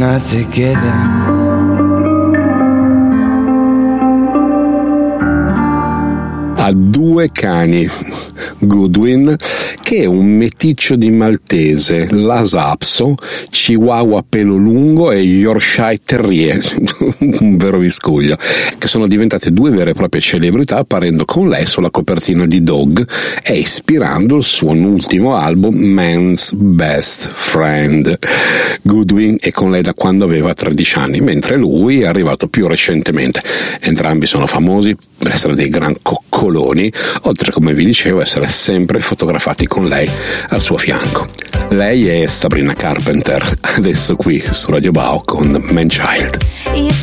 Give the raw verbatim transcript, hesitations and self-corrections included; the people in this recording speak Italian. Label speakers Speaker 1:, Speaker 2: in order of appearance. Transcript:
Speaker 1: not together.
Speaker 2: Ha due cani, Goodwin, che è un meticcio di maltese, Lhasa Apso, Chihuahua pelo lungo e Yorkshire Terrier, un vero viscoglio, che sono diventate due vere e proprie celebrità apparendo con lei sulla copertina di Dog e ispirando il suo ultimo album Man's Best Friend. Goodwin è con lei da quando aveva tredici anni, mentre lui è arrivato più recentemente. Entrambi sono famosi per essere dei gran coccoloni, oltre, come vi dicevo, essere sempre fotografati con lei al suo fianco. Lei è Sabrina Carpenter, adesso qui su Radio Bao con Man Child.